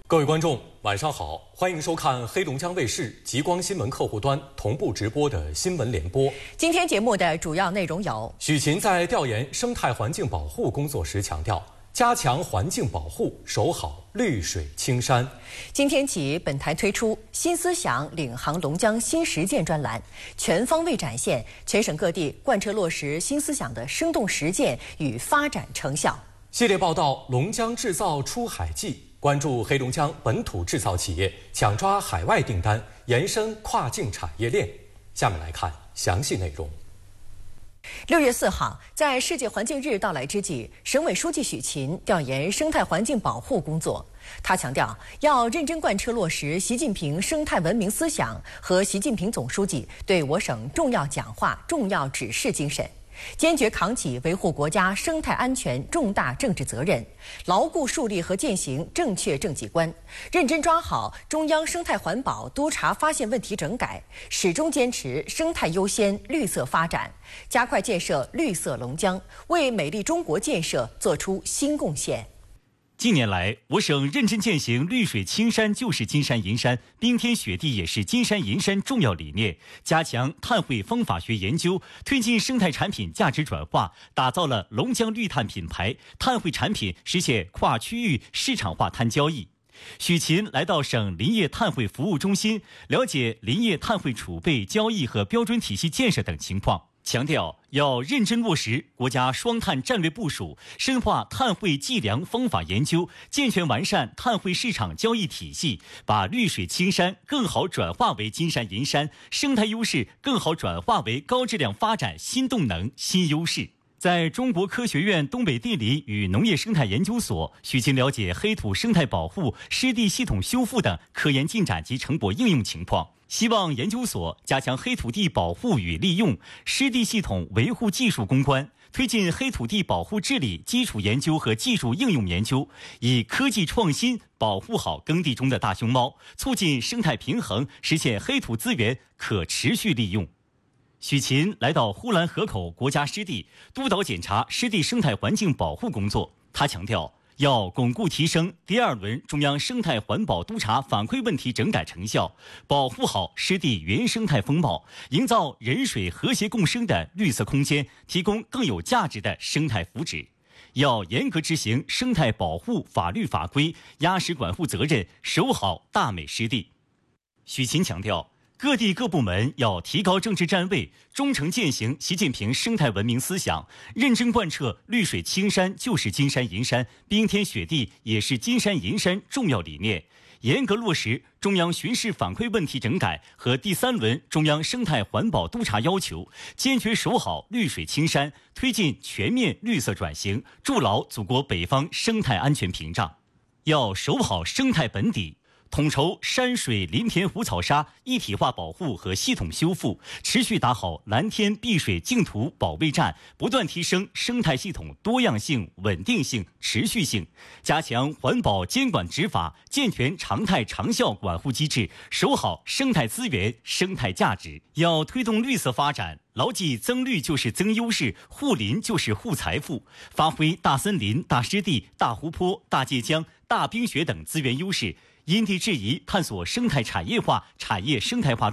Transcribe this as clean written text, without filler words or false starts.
各位观众，晚上好，欢迎收看黑龙江卫视极光新闻客户端同步直播的新闻联播。 今天节目的主要内容有： 许勤在调研生态环境保护工作时强调，加强环境保护，守好绿水青山。 今天起，本台推出新思想领航龙江新实践专栏，全方位展现全省各地贯彻落实新思想的生动实践与发展成效。 系列报道《龙江制造出海记》，关注黑龙江本土制造企业抢抓海外订单，延伸跨境产业链。下面来看详细内容。 6月4号，在世界环境日到来之际，省委书记许勤调研生态环境保护工作。他强调，要认真贯彻落实习近平生态文明思想和习近平总书记对我省重要讲话、重要指示精神，坚决扛起维护国家生态安全重大政治责任，牢固树立和践行正确政绩观，认真抓好中央生态环保督查发现问题整改，始终坚持生态优先、绿色发展，加快建设绿色龙江，为美丽中国建设做出新贡献。 近年来，我省认真践行绿水青山就是金山银山，冰天雪地也是金山银山重要理念，加强碳汇方法学研究，推进生态产品价值转化，打造了龙江绿碳品牌，碳汇产品实现跨区域市场化碳交易。许勤来到省林业碳汇服务中心，了解林业碳汇储备、交易和标准体系建设等情况，强调要认真落实国家双碳战略部署，深化碳汇计量方法研究，健全完善碳汇市场交易体系，把绿水青山更好转化为金山银山，生态优势更好转化为高质量发展新动能、新优势。在中国科学院东北地理与农业生态研究所，许勤了解黑土生态保护、湿地系统修复等科研进展及成果应用情况，希望研究所加强黑土地保护与利用、湿地系统维护技术攻关，推进黑土地保护治理基础研究和技术应用研究，以科技创新保护好耕地中的大熊猫，促进生态平衡，实现黑土资源可持续利用。许勤来到呼兰河口国家湿地，督导检查湿地生态环境保护工作。他强调，要巩固提升第2轮中央生态环保督查反馈问题整改成效，保护好湿地原生态风貌，营造人水和谐共生的绿色空间，提供更有价值的生态福祉。要严格执行生态保护法律法规，压实管护责任，守好大美湿地。许勤强调，各地各部门要提高政治站位，忠诚践行习近平生态文明思想，认真贯彻绿水青山就是金山银山，冰天雪地也是金山银山重要理念，严格落实中央巡视反馈问题整改和第3轮中央生态环保督查要求，坚决守好绿水青山，推进全面绿色转型，筑牢祖国北方生态安全屏障。要守好生态本底，统筹山水林田湖草沙一体化保护和系统修复，持续打好蓝天碧水净土保卫战，不断提升生态系统多样性、稳定性、持续性，加强环保监管执法，健全常态长效管护机制，守好生态资源、生态价值。要推动绿色发展，牢记增绿就是增优势，护林就是护财富，发挥大森林、大湿地、大湖泊、大界江、大冰雪等资源优势，因地制宜探索生态产业化、产业生态化